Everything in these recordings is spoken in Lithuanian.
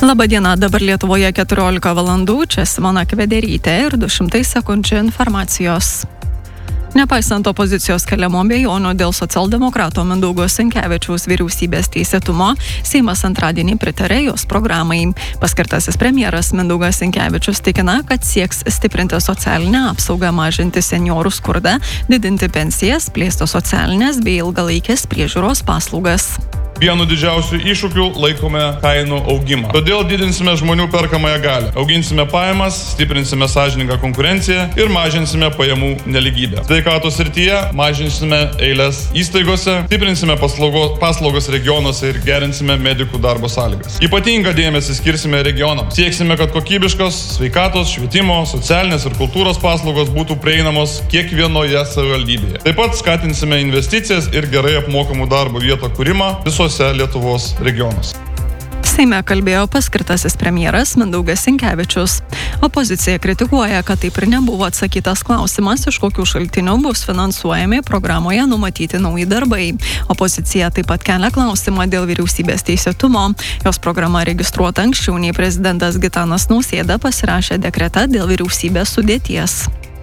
Labadiena, dabar Lietuvoje 14 valandų, čia Simona Kvederytė ir 200 sekundžių informacijos. Nepaisant opozicijos keliamų abejonių dėl socialdemokrato Mindaugo Sinkevičiaus vyriausybės teisėtumo, Seimas antradienį pritarė jos programai. Paskirtasis premjeras Mindaugas Sinkevičius tikina, kad sieks stiprinti socialinę apsaugą, mažinti senjorų skurdą, didinti pensijas, plėsti socialinės bei ilgalaikės priežiūros paslaugas. Vienu didžiausių iššūkių laikome kainų augimą. Todėl didinsime žmonių perkamąją galią. Auginsime pajamas, stiprinsime sąžiningą konkurenciją ir mažinsime pajamų nelygybę. Sveikatos srityje mažinsime eilės įstaigose, stiprinsime paslaugos regionuose ir gerinsime medikų darbo sąlygas. Ypatingą dėmesį skirsime regionams. Sieksime, kad kokybiškos sveikatos, švietimo, socialinės ir kultūros paslaugos būtų prieinamos kiekvienoje savivaldybėje. Taip pat skatinsime investicijas ir gerai apmokamų darbo vietų kūrimą visose Lietuvos regionuose. Seime kalbėjo paskirtasis premjeras Mindaugas Sinkevičius. Opozicija kritikuoja, kad taip ir nebuvo atsakytas klausimas, iš kokių šaltinių bus finansuojami programoje numatyti nauji darbai. Opozicija taip pat kelia klausimą dėl vyriausybės teisėtumo. Jos programa registruota anksčiau nei prezidentas Gitanas Nausėda pasirašė dekretą dėl vyriausybės sudėties.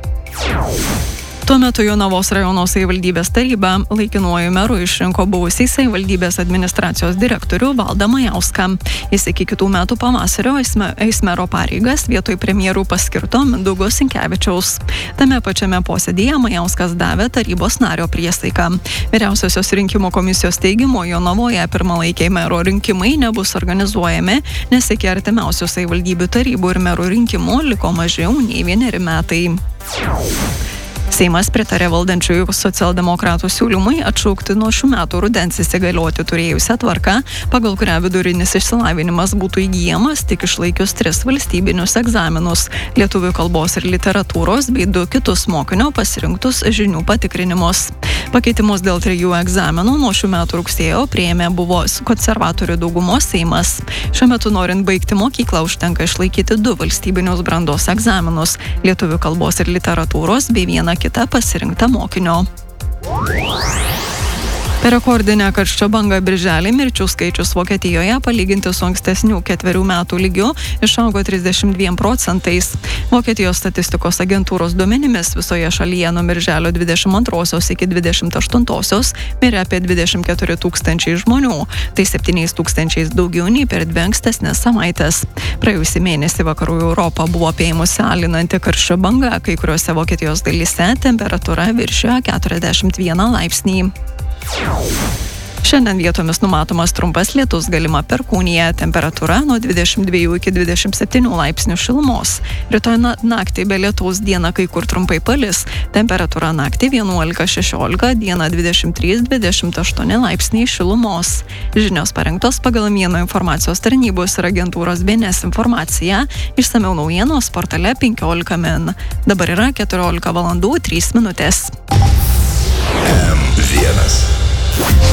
Tuo metu Jonavos rajono savivaldybės taryba laikinuoju meru išrinko buvusį savivaldybės administracijos direktorių Valdą Majauską. Jis iki kitų metų pavasario eis mero pareigas vietoj premjerų paskirto Mindaugo Sinkevičiaus. Tame pačiame posėdyje Majauskas davė tarybos nario priesaiką. Vyriausiosios rinkimų komisijos teigimu Jonavoje pirmalaikiai mero rinkimai nebus organizuojami, nes iki artimiausių savivaldybių tarybų ir merų rinkimų liko mažiau nei 1 metai. Seimas pritarė valdančiųjų socialdemokratų siūlymui atšaukti nuo šių metų rudens įsigalioti turėjusią tvarką, pagal kurią vidurinis išsilavinimas būtų įgyjamas tik išlaikius 3 valstybinius egzaminus – lietuvių kalbos ir literatūros bei 2 kitus mokinio pasirinktus žinių patikrinimus. Pakeitimus dėl 3 egzaminų nuo šių metų rugsėjo priėmė buvo konservatorių daugumos Seimas. Šiuo metu norint baigti mokyklą užtenka išlaikyti 2 valstybinius brandos egzaminus – lietuvių kalbos ir literatūros bei 1 kita pasirinkta mokinio. Per rekordinę karščio bangą birželį mirčių skaičius Vokietijoje palyginti su ankstesnių 4 metų lygiu išaugo 32%. Vokietijos statistikos agentūros duomenimis visoje šalyje nuo birželio 22 iki 28 mirė apie 24 000 žmonių. Tai 7 000 daugiau nei per 2 ankstesnės savaitės. Praėjusį mėnesį vakarų Europą buvo apėmusi alinanti karščio banga, kai kuriuose Vokietijos dalyse temperatūra viršijo 41 laipsnį. Šiandien vietomis numatomas trumpas lietus, galima perkūnija, temperatūra nuo 22 iki 27 laipsnių šilumos. Rytoj naktį be lietaus dieną kai kur trumpai palis, temperatūra naktį 11-16, dieną 23-28 laipsniai šilumos. Žinios parengtos pagal Mieno informacijos tarnybos ir agentūros BNS informaciją, išsamiau naujienos portale 15 min. Dabar yra 14 valandų 3 minutės. M1